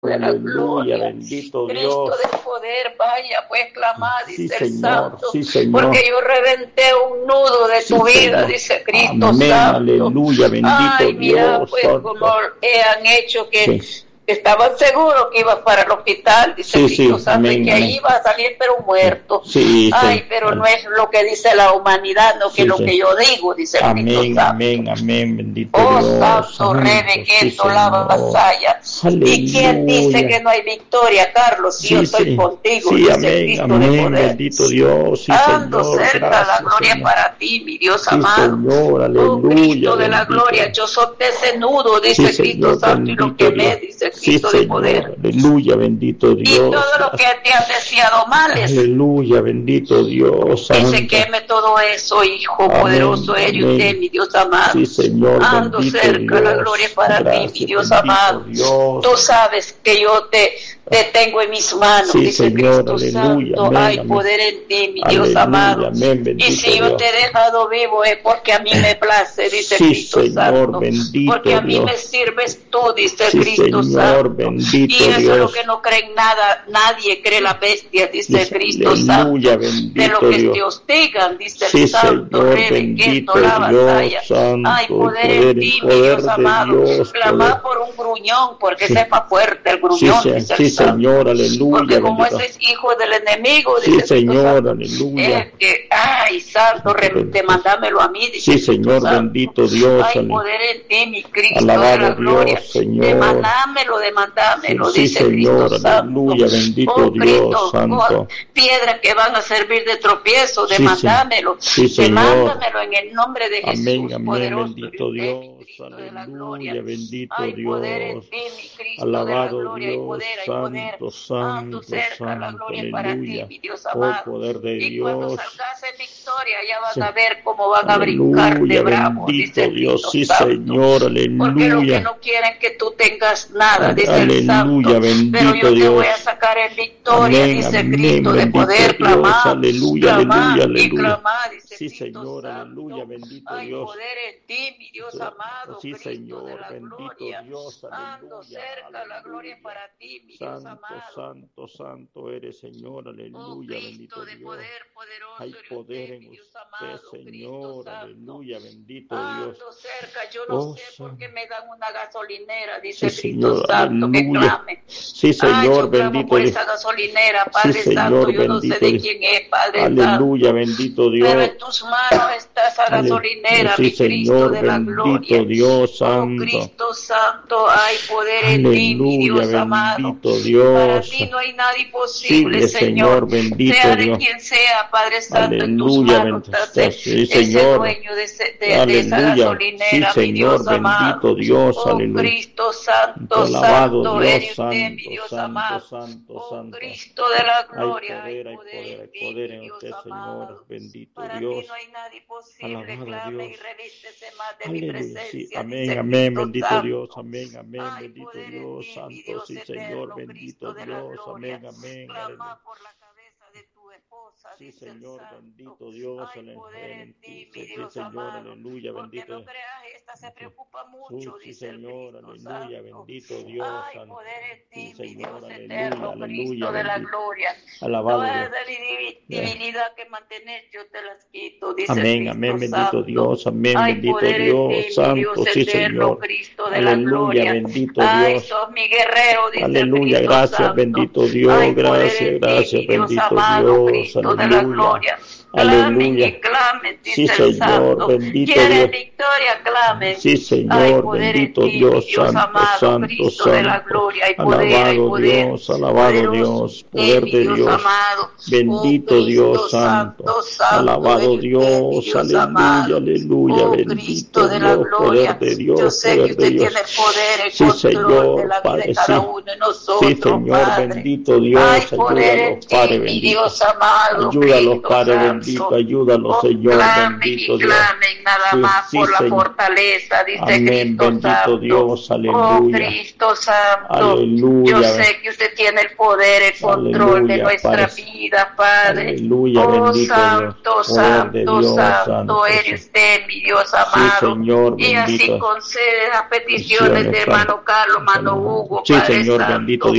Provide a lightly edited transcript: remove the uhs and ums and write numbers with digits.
de la aleluya, gloria. bendito Cristo Dios. de poder, vaya pues clamar, Sí, dice el Señor, Santo, sí, Señor. porque yo reventé un nudo de Sí, tu vida, Señor. dice Cristo Amén, Santo. aleluya, bendito Ay, mira Dios pues santo. como han hecho que Sí, estaban seguros que ibas para el hospital, dice sí, Cristo sí, Santo, y amén, que ahí amén. ibas a salir pero muerto. Sí, Ay, sí, pero no es lo que dice la humanidad, no que sí, lo sí. que yo digo, dice Cristo Amén, Santo. amén, amén, bendito Oh Dios Santo, santo. Sí, Rebequeto, la Señor. vasalla. ¿Y quién dice Aleluya. que no hay victoria, Carlos? Si yo Sí, estoy sí, contigo, sí, dice amén, Cristo de amén, poder. bendito Dios, sí, Ando Señor, cerca, la gracias, gloria Señor. para ti, mi Dios Sí, amado. Señor, Oh aleluya, Cristo de la bendito. gloria, yo solté ese nudo, Sí, dice Cristo Señor, Santo, y lo bendito quemé, Dios. dice Sí, Cristo de Señor, poder. aleluya, bendito Y Dios. todo lo que Gracias. te han deseado males, Aleluya, bendito Dios que se santo. queme todo eso, Hijo Amén, poderoso, eres usted, amén. mi Dios amado. Sí, Señor, Ando bendito cerca, la gloria es Dios. para ti, mi Gracias, Dios bendito amado. Dios. Tú sabes que yo te tengo en mis manos, Sí, dice Señor, Cristo aleluya, Santo. amén, Hay amén. poder en ti, mi Dios Aleluya, amado. amén, Y bendito si yo te he Dios. dejado vivo es porque a mí me place, dice Sí, Cristo Señor, Santo. bendito Porque a mí me Dios. sirves tú, dice Sí, Cristo Señor, Santo. bendito Y eso es lo Dios. que no creen nada, nadie cree la bestia, dice Dice, Cristo aleluya, Santo. De lo bendito que te Dios. hostigan, dice el Sí, Santo, Señor, Rebequeto, bendito la Dios vasalla. Hay santo, el poder en ti, mi poder Dios de amado. Dios, Clama poder. por un gruñón, porque Sí, ese es más fuerte, el sí, gruñón, dice el sí, Santo. Señor, aleluya, Porque como bendito. ese es hijo del enemigo, Sí, dice Cristo Señor, Santo, aleluya. es que, ay, Santo, demandámelo a mí, dice Sí, Cristo Señor, Santo. bendito Dios, Hay poder en ti, mi Cristo de alabado la gloria. Dios, Señor. Demandámelo, Sí, dice Cristo Señor, Santo. aleluya, bendito Oh Dios Cristo, santo. piedras que van a servir de tropiezo, Sí, demandámelo. sí, Señor. Demándamelo en el nombre de Jesús, Amén, amén, poderoso, bendito eres Dios, Cristo de la gloria. aleluya, bendito Hay poder en Dios. ti, mi Cristo de la Alabado gloria, Dios, hay poder. santo, Ando santo, cerca, la santo, gloria es para ti, aleluya. mi Dios Oh, amado. poder de Y cuando Dios. salgas en victoria, ya van Sí. a ver cómo van a brincar de Aleluya, bravo, dice bendito el Dios, Cristo sí, Santo. Señor, Porque lo que aleluya. no quieren que tú tengas nada, dice el Aleluya, Santo. Pero bendito yo te voy a Dios. sacar en victoria, Amén, dice amén, Cristo, de bendito poder Dios, clamar, aleluya, aleluya, clamar y aleluya. clamar, dice Sí, Cristo Señor, Santo. aleluya, bendito Hay Dios. poder en ti, mi Dios amado, Sí, Cristo de Señor, la bendito gloria. Dios, Ando aleluya, cerca, la gloria es aleluya. para ti, mi Dios Santo, amado. santo, santo eres, Señor, Oh aleluya, Cristo bendito de Dios. poder, poderoso Hay eres poder usted, en mi Dios usted, amado, Cristo Señor, Santo. aleluya, bendito Dios. Ando cerca, yo no Oh, sé por qué me dan una gasolinera, sí, dice Cristo Señor, Santo, que aleluya. clame. Sí, Ay, Señor, yo clamo bendito por Dios. esa gasolinera, Sí, Padre Santo, Señor, yo no sé bendito de Dios. quién es, Padre Aleluya, Santo. bendito Pero Dios. en tus manos está esa gasolinera, Sí, mi Cristo Señor, de la bendito gloria. Dios Oh santo. Cristo Santo, hay poder en ti, mi Aleluya, Dios amado. bendito Para Dios. ti no hay nada imposible, Sí, Señor. Señor, bendito Sea de Dios. quien sea, Padre Santo, en tus Aleluya, manos bendito. está Sí, ese Señor. dueño de esa Aleluya. Sí, gasolinera, mi Señor, Dios amado. bendito Dios. Oh Aleluya. Cristo Santo, Alabado Santo, Dios, eres usted, mi santo, Dios santo, amado. santo, Oh santo. Cristo de la Hay gloria, poder, hay en poder, ti, poder mi en Dios usted, Señor. amado. Bendito Para Dios. ti no hay nada imposible, Alabado clame y Dios. revístese más de mi Aleluya, sí, presencia, amén, dice amén, Cristo bendito Dios, Santo. amén, amén, Hay bendito poder en Dios, ti, mi santo, Dios sí, Señor, eterno, bendito Cristo de la Dios, amén, gloria. amén, aleluya. Clama por la cabeza de tu esposa, Sí, dice el Señor, Santo. bendito Dios, Hay poder en ti, mi sí, Dios Señor, amado. aleluya, Porque bendito no Dios. creas, esta se preocupa mucho, Sí, dice el Señor, Cristo aleluya, Santo. bendito Dios, Hay santo. poder en Sí, ti, mi Señor, Dios aleluya, eterno, aleluya, Cristo de la bendito. gloria. Alabado Toda Dios. divinidad que mantener, yo te las quito, dice el Amén, Cristo amén, bendito Santo. Dios, amén, Hay bendito poder en Dios, ti, mi santo, Dios sí, eterno, Señor. Cristo de la Aleluya, gloria. bendito Ay, Dios. sos mi guerrero, dice el Aleluya, Cristo gracias, Santo. bendito Dios, Hay poder gracias, en ti, gracias, mi Dios bendito amado, Dios, Cristo de la aleluya, gloria. Clamen y aleluya. clamen, Sí, dice el Señor, Santo. bendito Quieren Dios. victoria, clamen. Sí, Hay Señor, poder en bendito ti, mi Dios, Dios santo, amado, santo, Cristo de la santo. gloria. Hay Alabado poder. Dios, alabado Poderoso Dios, usted, poder mi de Dios Dios. amado. Oh Bendito Cristo Dios santo. Santo, Alabado eres usted, mi Dios, Dios aleluya, amado. aleluya, Oh bendito Cristo de la Dios, gloria. poder de Yo Dios, sé que poder de usted tiene Dios. poder, el Sí, control de Señor, la vida de Padre, cada sí. uno de Sí, nosotros, Señor, Padre. bendito Hay Dios, poder ayúdalos, en Padre ti, mi bendito. Dios amado, Ayúdalos, Cristo Padre bendito, Santo. ayúdalos, Oh, Señor, clamen bendito y Dios. clamen nada Sí, más sí, por la Señor. fortaleza, dice Amén, Cristo bendito Santo. Dios, Oh aleluya. Cristo Santo, yo Aleluya, sé que usted tiene el poder, el control de aleluya, nuestra Padre. vida, Padre. Aleluya, Oh bendito Dios. Santo, Poder de Santo, Dios, Santo, eres sí. usted, mi Dios Sí, amado. Señor, Y así bendito. concede las peticiones de Bendiciones, Padre. hermano Carlos, hermano Hugo, Sí, Padre Señor, bendito Santo. Dios.